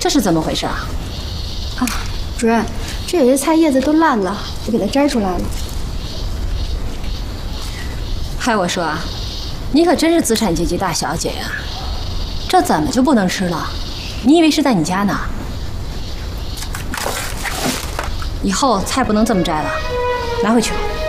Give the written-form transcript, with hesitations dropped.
这是怎么回事啊？ 啊，主任，这有些菜叶子都烂了，我给它摘出来了。 嗨，我说啊，你可真是资产阶级大小姐呀！这怎么就不能吃了？你以为是在你家呢？以后菜不能这么摘了，拿回去。